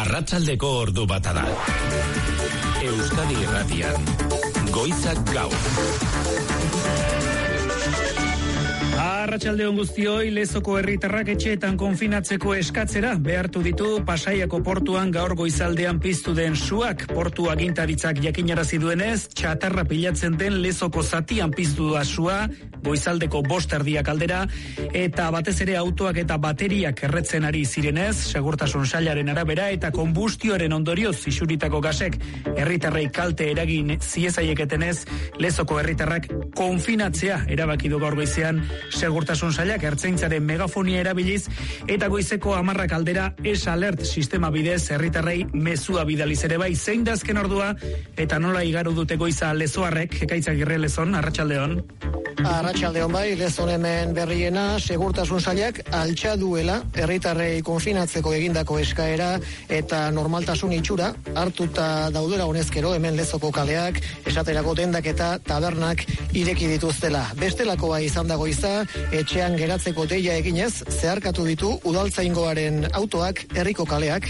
Arratsaldeko ordu bata da. Euskadi Irratian, Goizak Gaur. Arratsalde on guztioi, Lezoko herritarrak etxeetan konfinatzeko eskatzera behartu ditu Pasaiako portuan gaur goizaldean piztu den suak. Portu agintaritzak jakinarazi duenez, txatarra pilatzen den Lezoko zatian piztu da sua, goizaldeko 5:00 aldera, eta batez ere autoak eta bateriak erretzen ari zirenez, segurtasun sailaren arabera eta konbustioaren ondorioz isuritako gasek herritarrei kalte eragin ziezaieketenez, Lezoko herritarrak konfinatzea erabaki du gaur goizean segurtasun sailak ertzaintzaren megafonia erabiliz eta goizeko 10:00 aldera S-Alert sistema bidez herritarrei mezua bidaliz ere bai. Zein da azken ordua eta nola igaro dute goiza lezoarrek? Ekaitzagirre Lezon, arratsaldeon. Arratsaldeon bai, Lezon hemen berriena, segurtasun sailak altxa duela herritarrei konfinatzeko egindako eskaera eta normaltasun itxura hartuta daudela honezkero hemen Lezoko kaleak, esaterako dendak eta tabernak ireki dituztela. Bestelakoa izan da goiza, etxean geratzeko deia eginez, zeharkatu ditu udaltzaingoaren autoak herriko kaleak.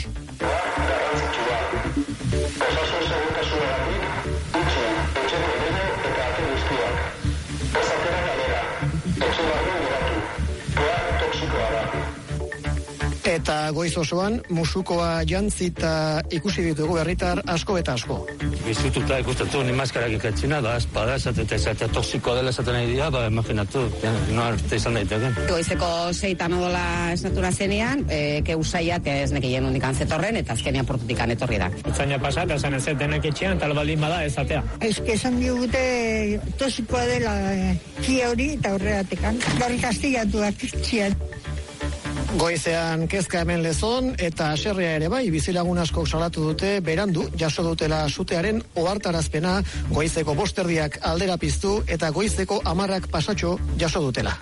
Eta goiz osoan, musukoa jantzita ikusi ditugu herritar asko eta asko. Bizututa ikustatu, ni maskarak ikatzina, da, espada, esatea toksikoa dela esaten nahi dira, imaginatu, no arte izan daiteken. Goizeko 6 odola esatura zenean, keusaiak ez nekien undikan zetorren, eta azkenean portutikan etorri da. Etzaina pasat, esan ez denek etxean, tal baldin bada esatea. Ez que esan digute toksikoa dela ki hori eta horreatekan. Gaur kastigatuak etxean. Goizean kezka hemen Lezon eta haserrea ere bai, bizilagun askok salatu dute berandu jaso dutela sutearen ohartarazpena, goizeko 5:00 aldera piztu eta goizeko 10:00 pasatxo jaso dutela.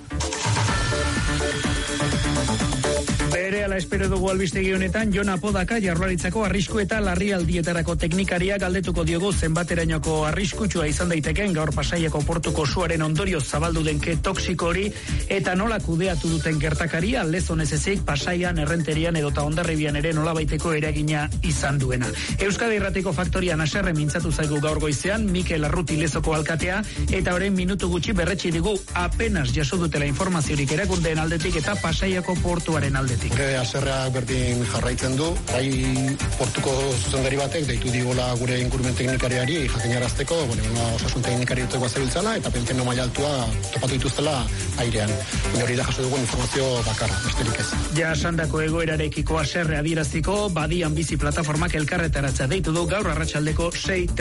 Berehala espero dugu albistegi honetan, Jon Apodaka Jaurlaritzako arrisku eta larrialdietarako teknikaria galdetuko diogu zenbaterainoko arriskutsua izan daiteken gaur Pasaiako portuko suaren ondorioz zabaldu den ke toksiko hori eta nola kudeatu duten gertakaria Lezon ez ezik Pasaian, Errenterian edota Hondarribian ere nolabaiteko eragina izan duena. Euskadi Irratiko faktorian haserre mintzatu zaigu gaur goizean Mikel Arruti Lezoko alkatea eta orain minutu gutxi berretsi digu apenas jaso dutela informaziorik erakundeen aldetik eta Pasaiako portuaren aldetik. Haserreak berdin jarraitzen du, portuko zuzendari batek deitu digola gure ingurumen teknikariari jakinarazteko, osasun teknikari duteko azebiltzala eta penteno maila altua topatu dituztela airean. Hori da jaso dugun informazio bakarra, besterik ez. Jasandako egoerarekiko haserre adieraziko, Badian Bizi plataformak elkarretaratza deitu du gaur arratsaldeko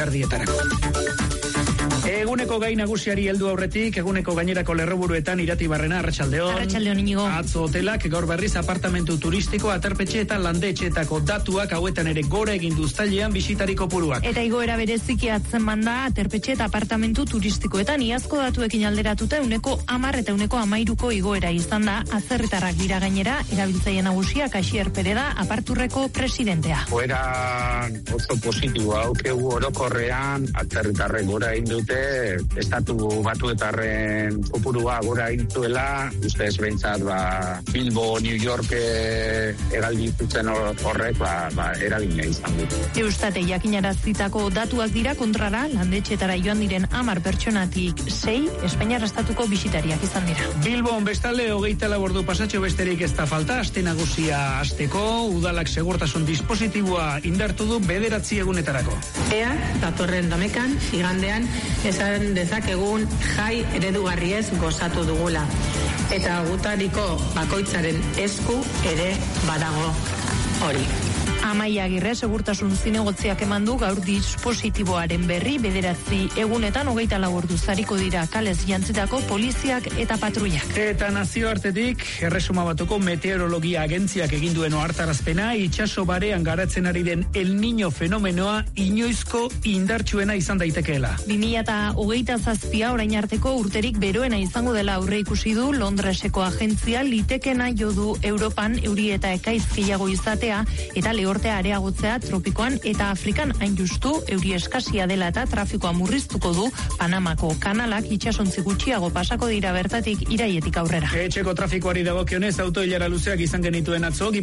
6:30. Eguneko gai nagusiari heldu aurretik, eguneko gainerako lerroburuetan Iratibarrena, arratsaldeon. Arratsaldeon Inigo. Atzo hotelak gaur berriz apartamentu turistiko, aterpetxe eta landetxeetako datuak hauetan ere gora egin du uztailean bisitari kopuruak. Eta igoera bereziki atzeman da aterpetxe eta apartamentu turistikoetan iazko datuekin alderatuta 10% eta 13% igoera izan da. Atzerritarrak dira gainera, erabiltzaile nagusia Kaxier Pereda aparturreko presidentea. Goera oso positiboa aukegu orokorrean atzerritarrek gora egin dute, estatu batuetarren kopurua gora intuela, ustez behintzat Bilbo, New York egaldi zutzen horrek eragina izan dut. Eustate jakinarazitako datuak dira kontrara, landetxetara joan diren 10 pertsonatik 6 Espainiar estatuko bisitariak izan dira. Bilbon bestalde 24 ordu pasatxo besterik ez da falta, aste nagusia hasteko, udalak segurtasun dispositiboa indartu du 9 egunetarako. Ea, datorren domekan, igandean, esan dezakegun jai eredugarriez gozatu dugula. Eta gutariko bakoitzaren esku ere badago hori. Amaia Agirre segurtasun zinegotziak eman du gaur dispositiboaren berri 9 egunetan 24 ordu zariko dira kalez jantzitako poliziak eta patruiak. Eta nazioartetik Erresuma Batuko meteorologia agentziak egin duen ohartarazpena itsaso barean garatzen ari den El Niño fenomenoa inoizko indartsuena izan daitekeela. 2027 orain arteko urterik beroena izango dela aurre ikusi du Londreseko agentzia, litekena jo du Europan euri eta ekaiz gehiago izatea eta lehortea areagotzea tropikoan eta Afrikan hain justu euri eskasia dela eta trafikoa murriztuko du Panamako kanalak itsasontzi gutxiago pasako dira bertatik iraietik aurrera. Etxeko trafikoari dagokionez autoilara luzeak izan genituen atzo.